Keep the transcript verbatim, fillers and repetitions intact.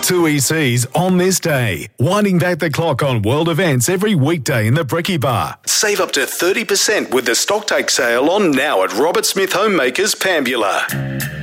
Two E Cs on this day. Winding back the clock on world events every weekday in the Brekkie Bar. Save up to thirty percent with the Stocktake sale on now at Robert Smith Homemakers, Pambula.